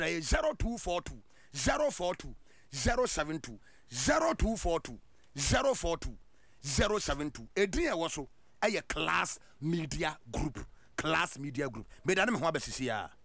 0242 042 072 0242 042 072 edin e wo so eye Class Media Group. Class Media Group. Me da me ho abesisi ya.